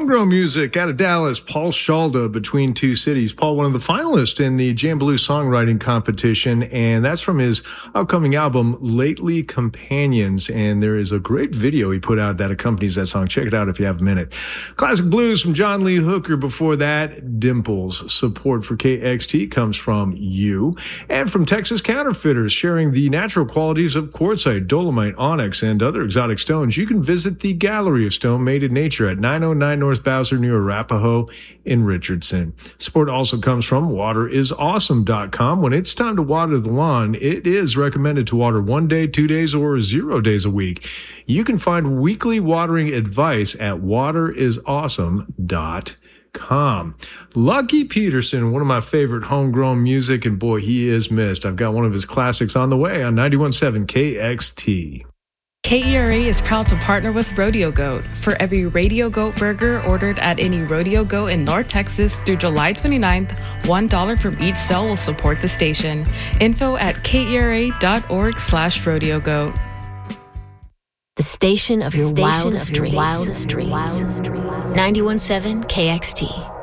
Homegrown music out of Dallas, Paul Shalda, Between Two Cities. Paul, one of the finalists in the Jambaloo songwriting competition, and that's from his upcoming album, Lately Companions, and there is a great video he put out that accompanies that song. Check it out if you have a minute. Classic blues from John Lee Hooker. Before that, Dimples. Support for KXT comes from you. And from Texas Counterfeiters, sharing the natural qualities of quartzite, dolomite, onyx, and other exotic stones. You can visit the Gallery of Stone Made in Nature at 909 North Bowser near Arapahoe in Richardson. Support also comes from waterisawesome.com. When it's time to water the lawn, it is recommended to water 1 day, 2 days, or 0 days a week. You can find weekly watering advice at waterisawesome.com. Lucky Peterson, one of my favorite homegrown music, and boy, he is missed. I've got one of his classics on the way on 91.7 KXT. KERA is proud to partner with Rodeo Goat. For every Radio Goat burger ordered at any Rodeo Goat in North Texas through July 29th, $1 from each sale will support the station. Info at kera.org/rodeogoat. The station of your wildest dreams. 91.7 KXT.